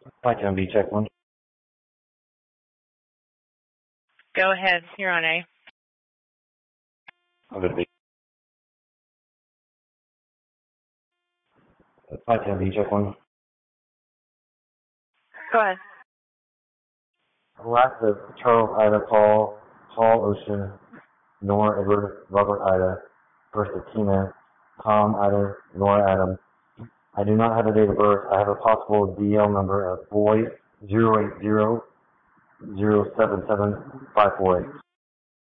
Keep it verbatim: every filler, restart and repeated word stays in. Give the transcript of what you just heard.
Flight M B, check one. Go ahead. You're on A. I'm going to be. Flight M B, check one. Go ahead. Alaska, Charles, Ida, Paul, Paul, Ocean, Nora, Edward, Robert, Ida, versus Tina, Tom, Ida, Nora, Adam. I do not have a date of birth. I have a possible D L number of boy zero eight zero zero seven seven five four eight.